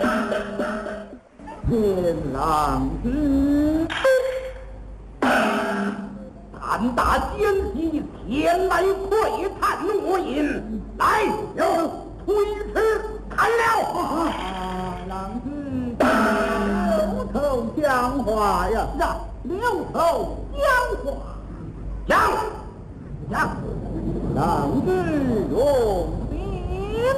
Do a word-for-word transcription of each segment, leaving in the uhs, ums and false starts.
天狼之胆大奸细，前来窥探我隐，来，有推迟砍了。 狼子六头讲话呀，让六头讲话， 讲讲， 狼子用兵。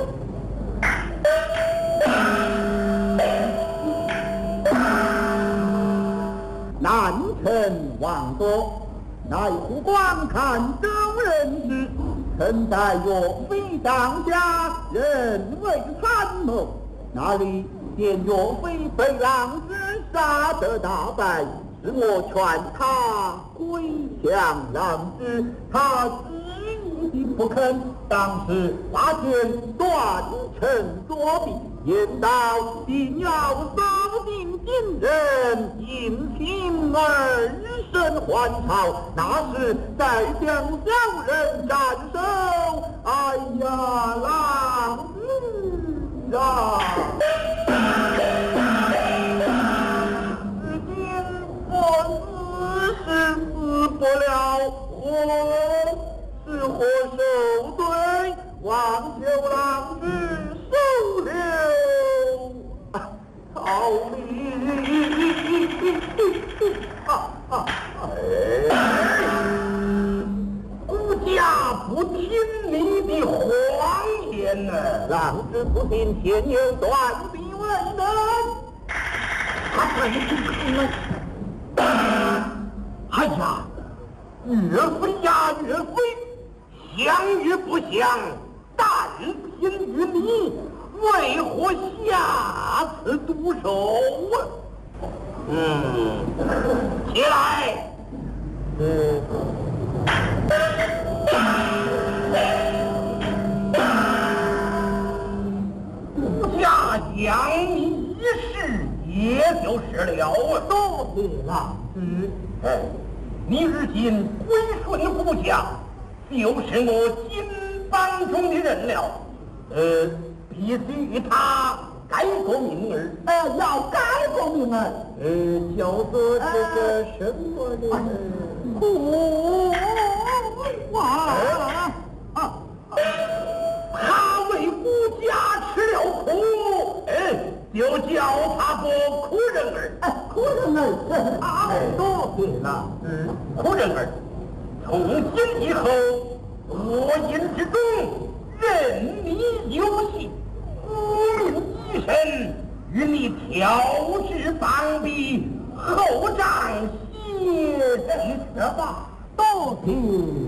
南臣王多，乃虎观看州人时，臣在岳飞帐下，人为参谋。那里见岳飞被狼子杀得大败，是我劝他归降狼子，他执意不肯。当时发现断臣作弊，言道定要收定金人，引请儿身还朝。那时再将小人斩首，哎呀，狼子啊！如今我死是死不了，我是何受罪？望求狼子收留逃命。啊啊！孤家不听你的谎言呢、啊，狼子不听前有断臂为能，他怎么可能？哎呀，岳飞呀岳飞，降与不降，但凭于你，为何下此毒手啊？嗯，起来。嗯。下降你一事也就是了啊！多谢老师。哎，你如今归顺胡家，就是我金榜中的人了。呃，必须与他改过名儿。呃，要改过名儿。呃，叫做这个什么的？苦啊！啊！他为孤家吃了苦，哎，就叫他做苦人儿。哎，苦人儿，啊，多谢了。嗯，苦人儿，从今以后，我营之中任你游戏，无名一身，与你调制方笔，后账写成吧。多谢。